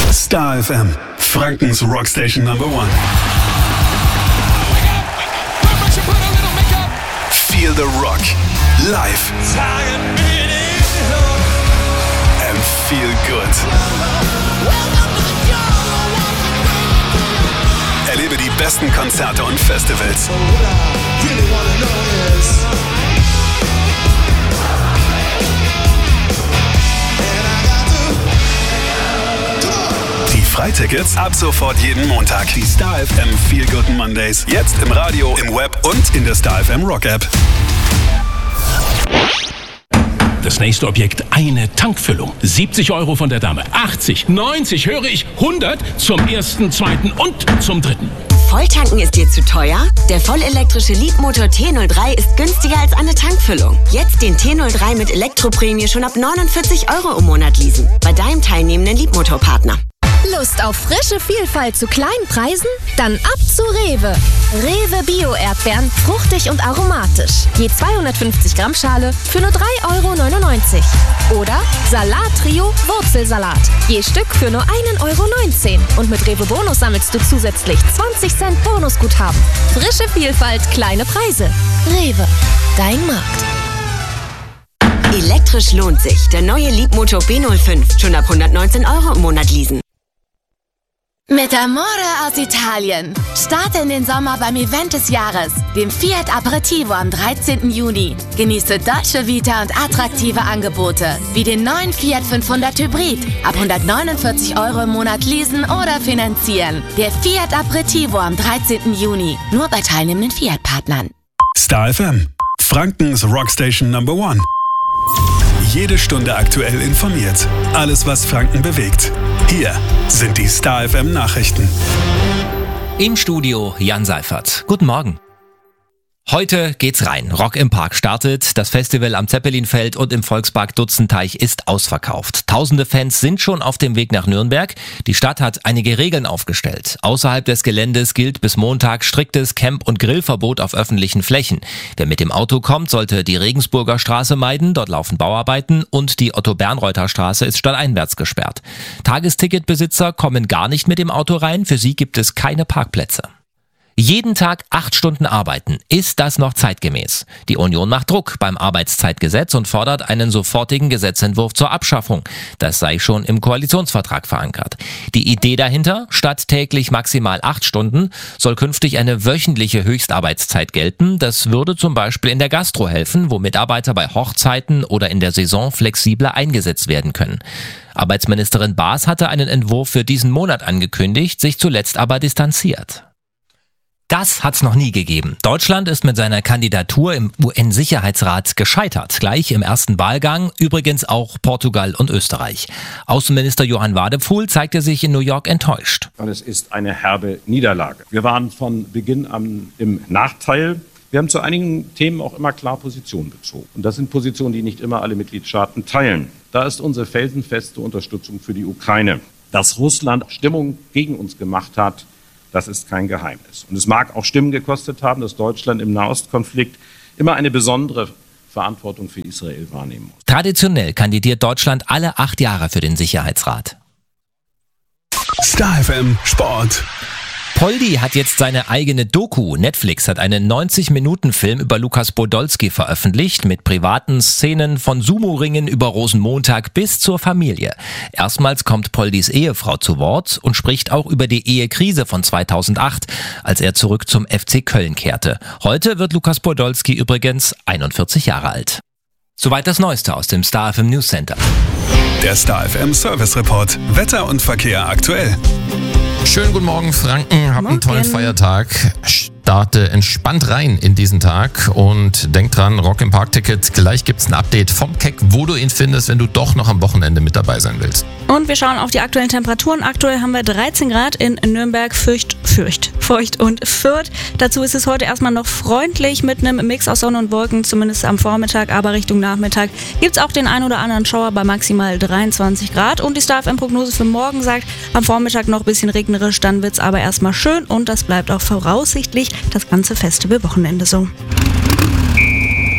Star FM, Frankens Rockstation Number 1. Feel the Rock, live. And feel good. Erlebe die besten Konzerte und Festivals. Die Freitickets ab sofort jeden Montag. Die Star FM Feel Good Mondays. Jetzt im Radio, im Web und in der Star FM Rock App. Das nächste Objekt, eine Tankfüllung. 70 € von der Dame. 80, 90, höre ich, 100 zum ersten, zweiten und zum dritten. Volltanken ist dir zu teuer? Der vollelektrische Leapmotor T03 ist günstiger als eine Tankfüllung. Jetzt den T03 mit Elektroprämie schon ab 49 € im Monat leasen. Bei deinem teilnehmenden Leapmotor-Partner. Lust auf frische Vielfalt zu kleinen Preisen? Dann ab zu Rewe. Rewe Bio-Erdbeeren, fruchtig und aromatisch. Je 250 Gramm Schale für nur 3,99 €. Oder Salat-Trio Wurzelsalat. Je Stück für nur 1,19 €. Und mit Rewe Bonus sammelst du zusätzlich 20 Cent Bonusguthaben. Frische Vielfalt, kleine Preise. Rewe, dein Markt. Elektrisch lohnt sich. Der neue Leapmotor B05. Schon ab 119 € im Monat leasen. Mit Amore aus Italien. Starte in den Sommer beim Event des Jahres, dem Fiat Aperitivo am 13. Juni. Genieße Dolce Vita und attraktive Angebote, wie den neuen Fiat 500 Hybrid. Ab 149 € im Monat leasen oder finanzieren. Der Fiat Aperitivo am 13. Juni. Nur bei teilnehmenden Fiat-Partnern. Star FM, Frankens Rockstation Number 1. Jede Stunde aktuell informiert. Alles, was Franken bewegt. Hier sind die Star FM Nachrichten. Im Studio Jan Seifert. Guten Morgen. Heute geht's rein. Rock im Park startet. Das Festival am Zeppelinfeld und im Volkspark Dutzenteich ist ausverkauft. Tausende Fans sind schon auf dem Weg nach Nürnberg. Die Stadt hat einige Regeln aufgestellt. Außerhalb des Geländes gilt bis Montag striktes Camp- und Grillverbot auf öffentlichen Flächen. Wer mit dem Auto kommt, sollte die Regensburger Straße meiden. Dort laufen Bauarbeiten und die Otto-Bernreuther-Straße ist stadteinwärts gesperrt. Tagesticketbesitzer kommen gar nicht mit dem Auto rein. Für sie gibt es keine Parkplätze. Jeden Tag 8 Stunden arbeiten. Ist das noch zeitgemäß? Die Union macht Druck beim Arbeitszeitgesetz und fordert einen sofortigen Gesetzentwurf zur Abschaffung. Das sei schon im Koalitionsvertrag verankert. Die Idee dahinter, statt täglich maximal 8 Stunden, soll künftig eine wöchentliche Höchstarbeitszeit gelten. Das würde zum Beispiel in der Gastro helfen, wo Mitarbeiter bei Hochzeiten oder in der Saison flexibler eingesetzt werden können. Arbeitsministerin Baas hatte einen Entwurf für diesen Monat angekündigt, sich zuletzt aber distanziert. Das hat's noch nie gegeben. Deutschland ist mit seiner Kandidatur im UN-Sicherheitsrat gescheitert. Gleich im ersten Wahlgang, übrigens auch Portugal und Österreich. Außenminister Johann Wadephul zeigte sich in New York enttäuscht. Und es ist eine herbe Niederlage. Wir waren von Beginn an im Nachteil. Wir haben zu einigen Themen auch immer klar Position bezogen. Und das sind Positionen, die nicht immer alle Mitgliedstaaten teilen. Da ist unsere felsenfeste Unterstützung für die Ukraine. Dass Russland Stimmung gegen uns gemacht hat, das ist kein Geheimnis. Und es mag auch Stimmen gekostet haben, dass Deutschland im Nahostkonflikt immer eine besondere Verantwortung für Israel wahrnehmen muss. Traditionell kandidiert Deutschland alle 8 Jahre für den Sicherheitsrat. Star FM Sport. Poldi hat jetzt seine eigene Doku. Netflix hat einen 90-Minuten-Film über Lukas Podolski veröffentlicht, mit privaten Szenen von Sumo-Ringen über Rosenmontag bis zur Familie. Erstmals kommt Poldis Ehefrau zu Wort und spricht auch über die Ehekrise von 2008, als er zurück zum FC Köln kehrte. Heute wird Lukas Podolski übrigens 41 Jahre alt. Soweit das Neueste aus dem Star FM News Center. Der Star FM Service Report. Wetter und Verkehr aktuell. Schönen guten Morgen, Franken. Habt einen tollen Feiertag. Starte entspannt rein in diesen Tag und denk dran, Rock im Park Ticket. Gleich gibt's ein Update vom Keck, wo du ihn findest, wenn du doch noch am Wochenende mit dabei sein willst. Und wir schauen auf die aktuellen Temperaturen. Aktuell haben wir 13 Grad in Nürnberg, Feucht und Fürth. Dazu ist es heute erstmal noch freundlich mit einem Mix aus Sonne und Wolken, zumindest am Vormittag, aber Richtung Nachmittag gibt's auch den ein oder anderen Schauer bei maximal 23 Grad. Und die Star FM Prognose für morgen sagt, am Vormittag noch ein bisschen regnerisch, dann wird's aber erstmal schön und das bleibt auch voraussichtlich das ganze Festivalwochenende so.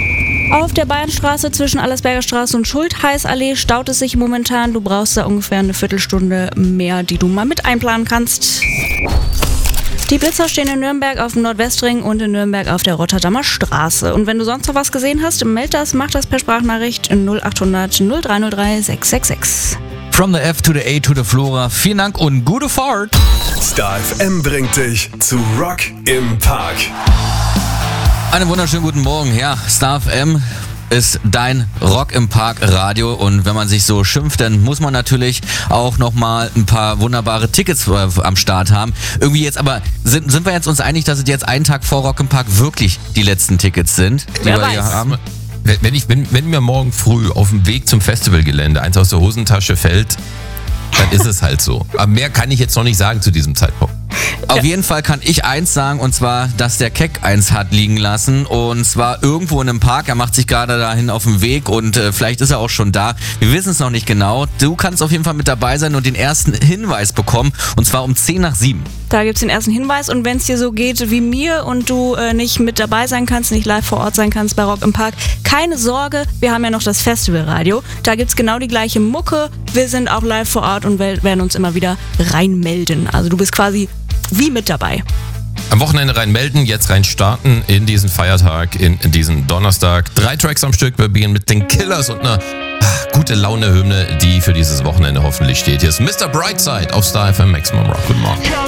Auf der Bayernstraße zwischen Allersberger Straße und Schultheißallee staut es sich momentan. Du brauchst da ungefähr eine Viertelstunde mehr, die du mal mit einplanen kannst. Die Blitzer stehen in Nürnberg auf dem Nordwestring und in Nürnberg auf der Rotterdamer Straße. Und wenn du sonst noch was gesehen hast, mach das per Sprachnachricht in 0800 0303 666. From the F to the A to the Flora. Vielen Dank und gute Fahrt. Star FM bringt dich zu Rock im Park. Einen wunderschönen guten Morgen. Ja, Star FM ist dein Rock im Park Radio, und wenn man sich so schimpft, dann muss man natürlich auch nochmal ein paar wunderbare Tickets am Start haben. Irgendwie jetzt aber, sind wir jetzt uns einig, dass es jetzt einen Tag vor Rock im Park wirklich die letzten Tickets sind, die wir hier haben? Wenn mir morgen früh auf dem Weg zum Festivalgelände eins aus der Hosentasche fällt, dann ist es halt so. Aber mehr kann ich jetzt noch nicht sagen zu diesem Zeitpunkt. Auf jeden Fall kann ich eins sagen, und zwar, dass der Keck eins hat liegen lassen, und zwar irgendwo in einem Park. Er macht sich gerade dahin auf den Weg, und vielleicht ist er auch schon da. Wir wissen es noch nicht genau. Du kannst auf jeden Fall mit dabei sein und den ersten Hinweis bekommen, und zwar um 10:10. Da gibt's den ersten Hinweis, und wenn es dir so geht wie mir und du nicht mit dabei sein kannst, nicht live vor Ort sein kannst bei Rock im Park, keine Sorge, wir haben ja noch das Festivalradio. Da gibt's genau die gleiche Mucke. Wir sind auch live vor Ort und werden uns immer wieder reinmelden. Also du bist quasi wie mit dabei. Am Wochenende rein melden, jetzt rein starten in diesen Feiertag, in diesen Donnerstag. 3 Tracks am Stück, wir beginnen mit den Killers und einer gute Laune-Hymne, die für dieses Wochenende hoffentlich steht. Hier ist Mr. Brightside auf Star FM Maximum Rock. Guten Morgen.